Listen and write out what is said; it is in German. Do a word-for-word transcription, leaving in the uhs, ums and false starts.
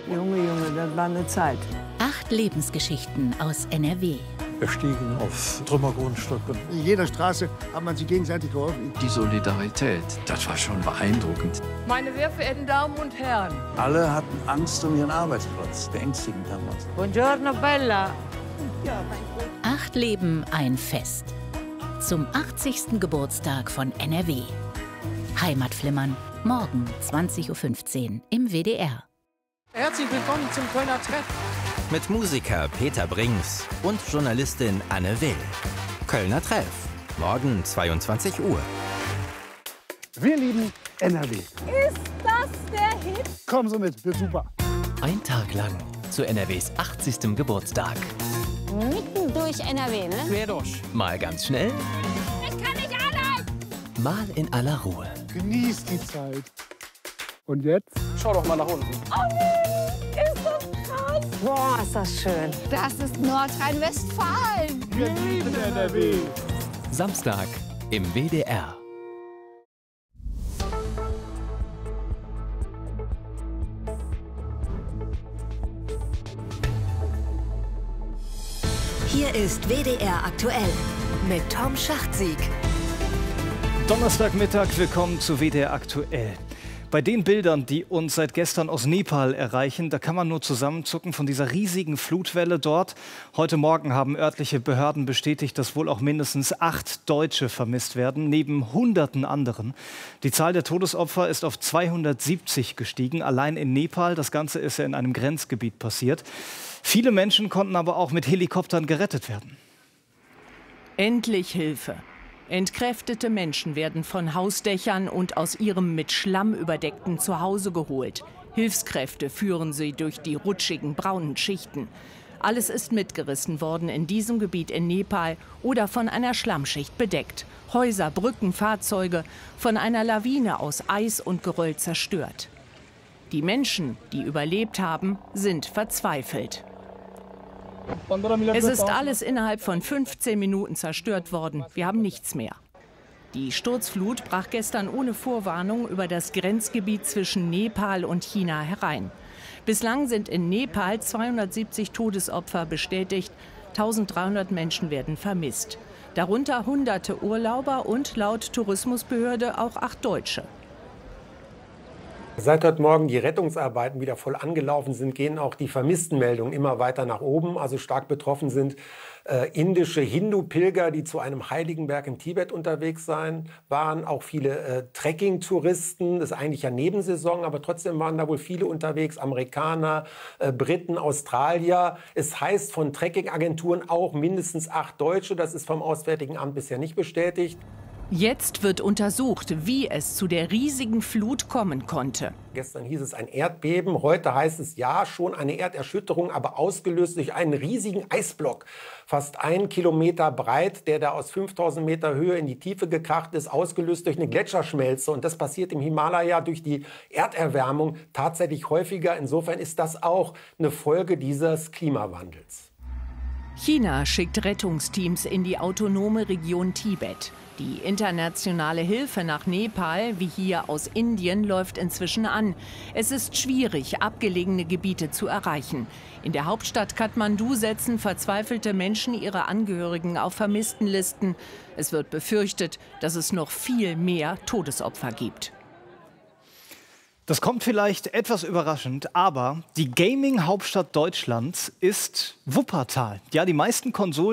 Junge, Junge, das war eine Zeit. Acht Lebensgeschichten aus N R W. Wir stiegen auf Trümmergrundstücke. In jeder Straße hat man sich gegenseitig geholfen. Die Solidarität, das war schon beeindruckend. Meine sehr verehrten Damen und Herren. Alle hatten Angst um ihren Arbeitsplatz. Beängstigend damals. Buongiorno, Bella. Acht Leben, ein Fest. Zum achtzigsten Geburtstag von N R W. Heimatflimmern, morgen zwanzig Uhr fünfzehn im W D R. Herzlich willkommen zum Kölner Treff. Mit Musiker Peter Brings und Journalistin Anne Will. Kölner Treff, morgen zweiundzwanzig Uhr. Wir lieben N R W. Ist das der Hit? Kommen Sie mit, wird super. Ein Tag lang zu N R Ws achtzigstem Geburtstag. Mitten durch N R W, ne? Quer durch. Mal ganz schnell, Ich kann nicht allein! mal in aller Ruhe. Genießt die Zeit. Und jetzt? Schau doch mal nach unten. Oh nee, ist das krass. Boah, ist das schön. Das ist Nordrhein-Westfalen. Wir lieben N R W. Samstag im W D R. Hier ist W D R aktuell mit Tom Schachtsieg. Donnerstagmittag, willkommen zu W D R aktuell. Bei den Bildern, die uns seit gestern aus Nepal erreichen, da kann man nur zusammenzucken von dieser riesigen Flutwelle dort. Heute Morgen haben örtliche Behörden bestätigt, dass wohl auch mindestens acht Deutsche vermisst werden, neben hunderten anderen. Die Zahl der Todesopfer ist auf zweihundertsiebzig gestiegen, allein in Nepal. Das Ganze ist ja in einem Grenzgebiet passiert. Viele Menschen konnten aber auch mit Helikoptern gerettet werden. Endlich Hilfe. Entkräftete Menschen werden von Hausdächern und aus ihrem mit Schlamm überdeckten Zuhause geholt. Hilfskräfte führen sie durch die rutschigen braunen Schichten. Alles ist mitgerissen worden in diesem Gebiet in Nepal oder von einer Schlammschicht bedeckt. Häuser, Brücken, Fahrzeuge von einer Lawine aus Eis und Geröll zerstört. Die Menschen, die überlebt haben, sind verzweifelt. Es ist alles innerhalb von fünfzehn Minuten zerstört worden. Wir haben nichts mehr. Die Sturzflut brach gestern ohne Vorwarnung über das Grenzgebiet zwischen Nepal und China herein. Bislang sind in Nepal zweihundertsiebzig Todesopfer bestätigt. eintausenddreihundert Menschen werden vermisst. Darunter hunderte Urlauber und laut Tourismusbehörde auch acht Deutsche. Seit heute Morgen die Rettungsarbeiten wieder voll angelaufen sind, gehen auch die Vermisstenmeldungen immer weiter nach oben. Also stark betroffen sind äh, indische Hindu-Pilger, die zu einem heiligen Berg in Tibet unterwegs sein, waren. Auch viele äh, Trekking-Touristen. Das ist eigentlich ja Nebensaison, aber trotzdem waren da wohl viele unterwegs. Amerikaner, äh, Briten, Australier. Es heißt von Trekking-Agenturen auch mindestens acht Deutsche. Das ist vom Auswärtigen Amt bisher nicht bestätigt. Jetzt wird untersucht, wie es zu der riesigen Flut kommen konnte. Gestern hieß es ein Erdbeben, heute heißt es ja schon eine Erderschütterung, aber ausgelöst durch einen riesigen Eisblock. Fast ein Kilometer breit, der da aus fünftausend Meter Höhe in die Tiefe gekracht ist, ausgelöst durch eine Gletscherschmelze. Und das passiert im Himalaya durch die Erderwärmung tatsächlich häufiger. Insofern ist das auch eine Folge dieses Klimawandels. China schickt Rettungsteams in die autonome Region Tibet. Die internationale Hilfe nach Nepal, wie hier aus Indien, läuft inzwischen an. Es ist schwierig, abgelegene Gebiete zu erreichen. In der Hauptstadt Kathmandu setzen verzweifelte Menschen ihre Angehörigen auf Vermisstenlisten. Es wird befürchtet, dass es noch viel mehr Todesopfer gibt. Das kommt vielleicht etwas überraschend, aber die Gaming-Hauptstadt Deutschlands ist Wuppertal. Ja, die meisten Konsolen